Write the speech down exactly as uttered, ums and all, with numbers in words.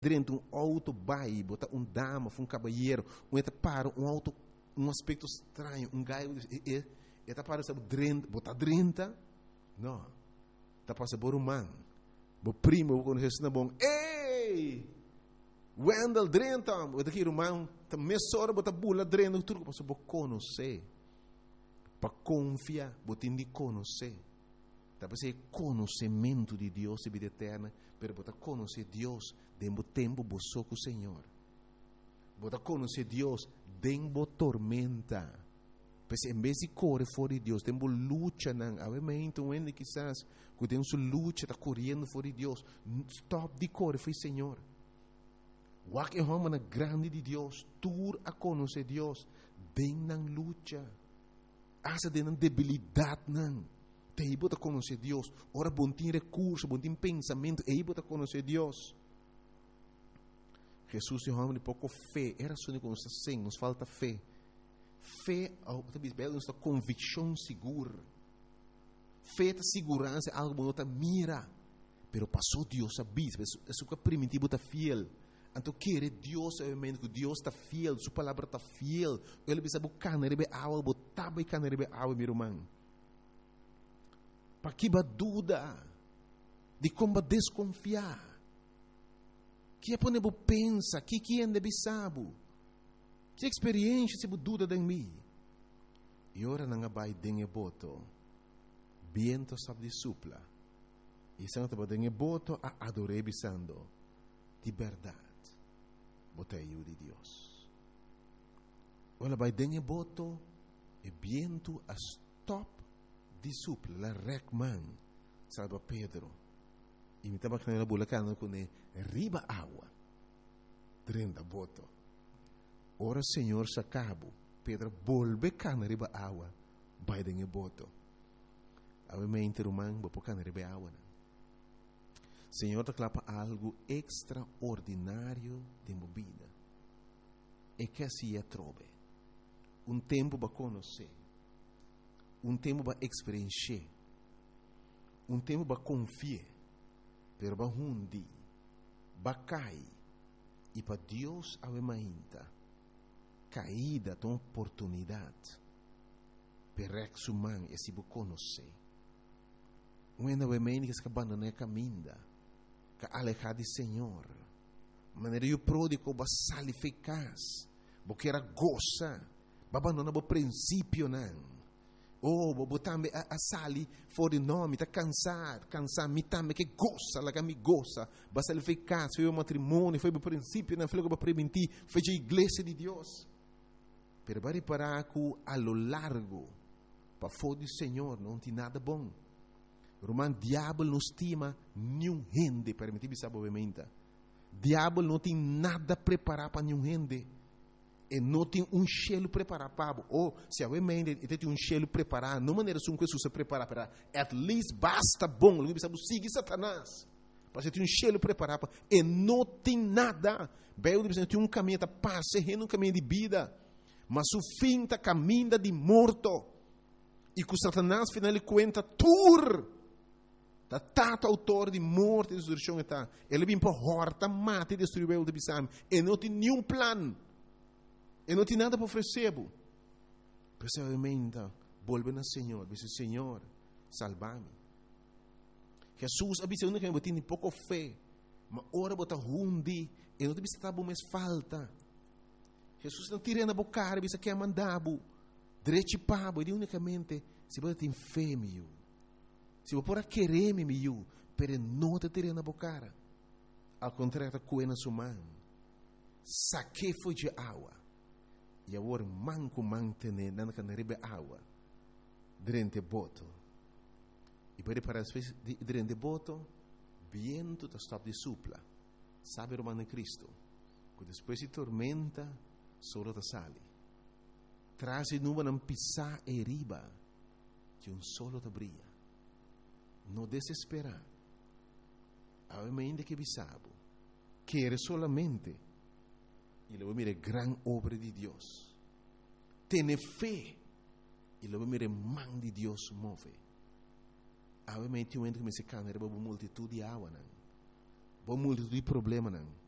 dentro um auto vai, botar um dama, um cavalheiro, um eta para um auto, um aspecto estranho, um gaio, e eta para sabe dentro, botar dentro, não, tá para saber humano, bo primo quando isso não bom, ei, Wendell dentro, botar aqui humano, tá mesora botar bula dentro, tudo para saber conhecer, para confiar, botar de conhecer. Deve ser conhecimento de Deus e vida eterna, pero botar conhecer Deus dentro do tempo boçou com o Senhor. Botar conhecer Deus dentro da tormenta. Porque em vez de correr fora de Deus, dentro da luta, não. Obviamente, um ende quizás, que tem sua luta, está correndo fora de Deus. Stop de correr, foi Senhor. O que é uma grande de Deus, tur a conhecer Deus dentro da luta. Essa dentro da debilidade, não. Aí bota conhecer Deus. Ora, bom tem recurso, bom tem pensamento. Aí bota conhecer Deus. Jesus é um homem de pouco fé. Era só que nos assim, nos falta fé. Fé, nos dá convicção segura. Fé da segurança é algo que não mira. Pero passou Deus a bis. Isso que é primitivo está fiel. Então, quer Deus, obviamente, que Deus está fiel. Sua palavra está fiel. Ele precisa buscar, não é água, botar e não é água, meu irmão. Para que ba dúvida de como desconfiar. Que é para não pensa, que que anda bisabo. Que experiência se dúvida em mim. E ora não vai dengue boto. Viento sabe de supla. E santo ba dengue boto a adorei bisando. De verdade. Botei eu de Deus. Ora vai dengue boto e viento a stop di supla, la recman, salva Pedro. E me estava com a bulacana com riba água, trenta boto. Ora, Senhor, se acabou. Pedro volve cana riba água, vai dengue boto. Obviamente, romano, vou cana riba água. Senhor, te clapa algo extraordinário de movida. E que assim é trove. Um tempo para conhecer. Um tempo para experienciar. Um tempo para confiar. Pero para hundi. Para cair. E para Deus avemainta. Caída de uma oportunidade. Para exumar e se conhecer. Um avemainta que se abandona a caminha. Que alejar de Senhor. Maneira eu pródigo para sair eficaz. Porque era goza. Para abandonar o princípio não. Oh, vou botar a, a sali fora de nome, está cansado, cansado, me também que gosta, lá que me gosta, basta ele ficar, foi o matrimônio, foi o princípio, não foi o que permitir, foi a igreja de Deus. Pero vai reparar que a lo largo, para fora do Senhor, não tem nada bom. Romano, diabo não estima nenhum rende, permitir sabe obviamente. Diabo não tem nada preparado para nenhum rende. E não tem um cheiro preparado para ou se alguém mente e tem um cheiro preparado, não maneira como que se prepara para at least basta bom, não precisa seguir Satanás. Para ter um cheiro preparado e não tem nada. Bem, precisa ter um caminho da paz, um caminho de vida, mas o fim da caminho de morto. E que Satanás final ele conta tur da tata autor de morte e destruição está. Ele vem para horta, mata e destruir o de bisam e não tem nenhum plano. E não tem nada para oferecer. Precisamente, volve ao Senhor. Diz: Senhor, salva-me. Jesus avisa que eu tenho pouco fé. Mas ora bota hundi. E não tem estar bom, mas falta. Jesus não tira na boca. Diz que é mandado. Direito para. E unicamente, se você tem fé, meu. Se você pode querer, meu. Mas não te tira na boca. Ao contrário, coe na sua mão. Saque foi de água. E agora manco mantene na canaribe água durante boto. E para para as vezes durante boto, viento da stop de supla. Sabe o mano Cristo? Que depois de tormenta, solo da sale. Traz nuvem não pisar e riba, que um solo da brilha. Não desesperar. Obviamente que bisabo. Quer solamente e lo mire gran obra de Deus. Tiene fé e lo mire man de Deus move. Obviamente, eu entro que me se cana, uma multitude de água, uma multitude de problemas,